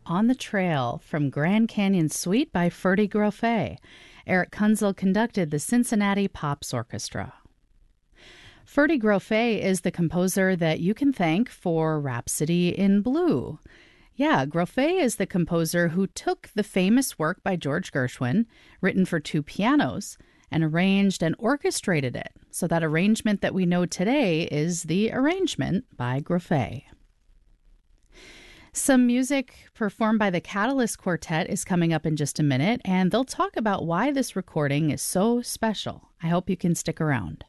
On the Trail from Grand Canyon Suite by Ferdy Grofé. Eric Kunzel conducted the Cincinnati Pops Orchestra. Ferdy Grofé is the composer that you can thank for Rhapsody in Blue. Yeah, Grofé is the composer who took the famous work by George Gershwin, written for two pianos, and arranged and orchestrated it. So that arrangement that we know today is the arrangement by Grofé. Some music performed by the Catalyst Quartet is coming up in just a minute, and they'll talk about why this recording is so special. I hope you can stick around.